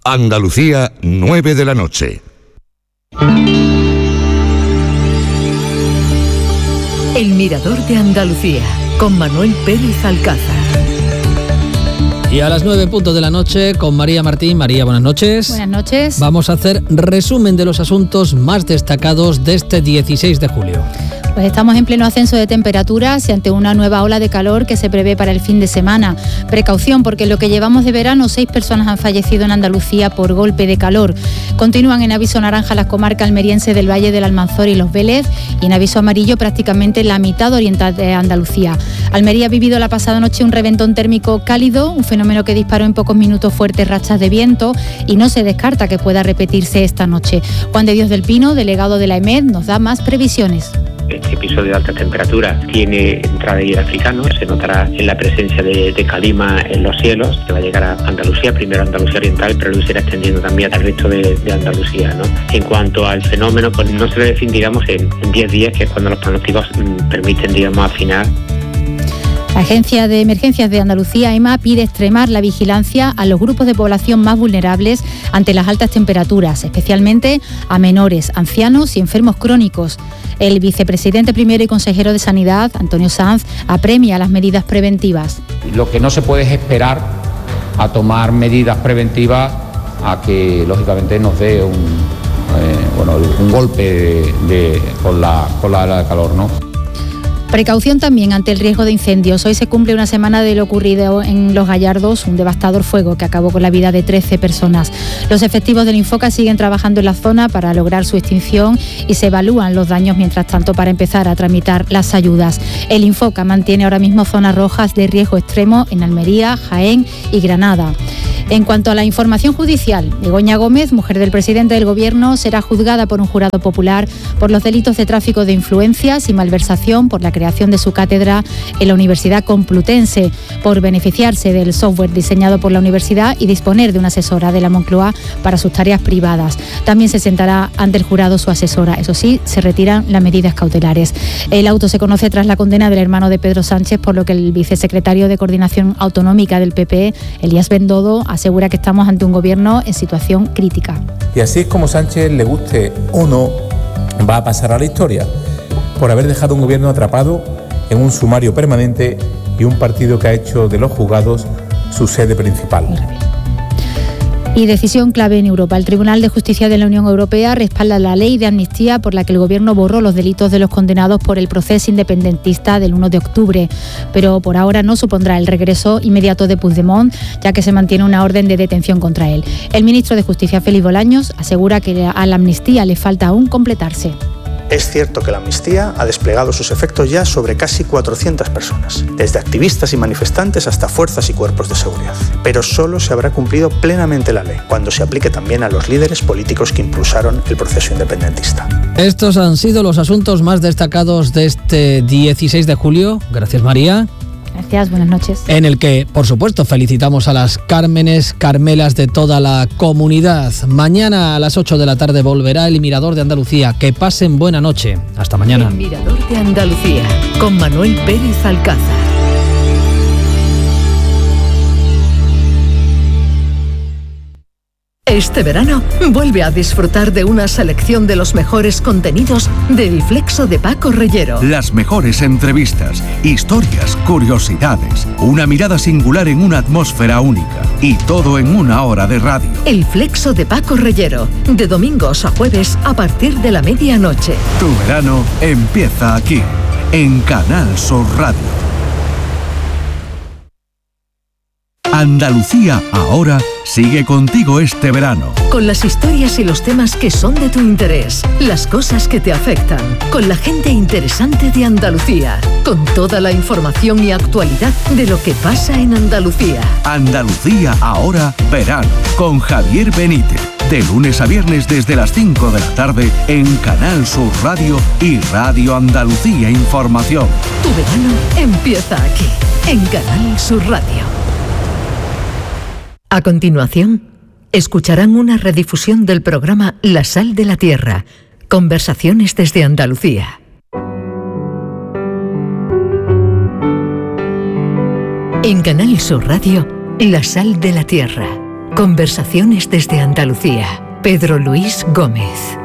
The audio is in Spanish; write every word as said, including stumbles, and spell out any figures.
Andalucía, nueve de la noche. El Mirador de Andalucía, con Manuel Pérez Alcázar. Y a las nueve puntos de la noche con María Martín. María, buenas noches. Buenas noches. Vamos a hacer resumen de los asuntos más destacados de este dieciséis de julio. Pues estamos en pleno ascenso de temperaturas y ante una nueva ola de calor que se prevé para el fin de semana. Precaución, porque en lo que llevamos de verano, seis personas han fallecido en Andalucía por golpe de calor. Continúan en aviso naranja las comarcas almerienses del Valle del Almanzor y Los Vélez, y en aviso amarillo prácticamente la mitad oriental de Andalucía. Almería ha vivido la pasada noche un reventón térmico cálido, un fenómeno que disparó en pocos minutos fuertes rachas de viento, y no se descarta que pueda repetirse esta noche. Juan de Dios del Pino, delegado de la E M E D, nos da más previsiones. Este episodio de altas temperaturas tiene entrada de aire africano, se notará en la presencia de, de calima en los cielos, que va a llegar a Andalucía, primero a Andalucía Oriental, pero luego se irá extendiendo también al resto de, de Andalucía, ¿no? En cuanto al fenómeno, pues no se debe decir, digamos, en diez días, que es cuando los pronósticos mmm, permiten, digamos, afinar. La Agencia de Emergencias de Andalucía, EMA, pide extremar la vigilancia a los grupos de población más vulnerables ante las altas temperaturas, especialmente a menores, ancianos y enfermos crónicos. El vicepresidente primero y consejero de Sanidad, Antonio Sanz, apremia las medidas preventivas. Lo que no se puede es esperar a tomar medidas preventivas a que, lógicamente, nos dé un, eh, bueno, un golpe de, de, con la, con la ola de calor, ¿no? Precaución también ante el riesgo de incendios. Hoy se cumple una semana de lo ocurrido en Los Gallardos, un devastador fuego que acabó con la vida de trece personas. Los efectivos del Infoca siguen trabajando en la zona para lograr su extinción y se evalúan los daños mientras tanto para empezar a tramitar las ayudas. El Infoca mantiene ahora mismo zonas rojas de riesgo extremo en Almería, Jaén y Granada. En cuanto a la información judicial, Begoña Gómez, mujer del presidente del Gobierno, será juzgada por un jurado popular por los delitos de tráfico de influencias y malversación por la creación de su cátedra en la Universidad Complutense, por beneficiarse del software diseñado por la universidad y disponer de una asesora de la Moncloa para sus tareas privadas. También se sentará ante el jurado su asesora. Eso sí, se retiran las medidas cautelares. El auto se conoce tras la condena del hermano de Pedro Sánchez, por lo que el vicesecretario de Coordinación Autonómica del P P, Elías Bendodo, asegura que estamos ante un gobierno en situación crítica. Y así es como Sánchez, le guste o no, va a pasar a la historia, por haber dejado un gobierno atrapado en un sumario permanente y un partido que ha hecho de los juzgados su sede principal. Y decisión clave en Europa. El Tribunal de Justicia de la Unión Europea respalda la ley de amnistía por la que el Gobierno borró los delitos de los condenados por el proceso independentista del uno de octubre. Pero por ahora no supondrá el regreso inmediato de Puigdemont, ya que se mantiene una orden de detención contra él. El ministro de Justicia, Félix Bolaños, asegura que a la amnistía le falta aún completarse. Es cierto que la amnistía ha desplegado sus efectos ya sobre casi cuatrocientas personas, desde activistas y manifestantes hasta fuerzas y cuerpos de seguridad. Pero solo se habrá cumplido plenamente la ley cuando se aplique también a los líderes políticos que impulsaron el proceso independentista. Estos han sido los asuntos más destacados de este dieciséis de julio. Gracias, María. Gracias, buenas noches. En el que, por supuesto, felicitamos a las Cármenes, Carmelas de toda la comunidad. Mañana a las ocho de la tarde volverá el Mirador de Andalucía. Que pasen buena noche. Hasta mañana. El Mirador de Andalucía, con Manuel Pérez Alcázar. Este verano, vuelve a disfrutar de una selección de los mejores contenidos del Flexo de Paco Reyero. Las mejores entrevistas, historias, curiosidades, una mirada singular en una atmósfera única y todo en una hora de radio. El Flexo de Paco Reyero, de domingos a jueves a partir de la medianoche. Tu verano empieza aquí, en Canal Sur Radio. Andalucía ahora sigue contigo este verano. Con las historias y los temas que son de tu interés, las cosas que te afectan, con la gente interesante de Andalucía, con toda la información y actualidad de lo que pasa en Andalucía. Andalucía ahora verano, con Javier Benítez. De lunes a viernes desde las cinco de la tarde en Canal Sur Radio y Radio Andalucía Información. Tu verano empieza aquí, en Canal Sur Radio. A continuación, escucharán una redifusión del programa La Sal de la Tierra, conversaciones desde Andalucía. En Canal Sur Radio, La Sal de la Tierra, Conversaciones desde Andalucía. Pedro Luis Gómez.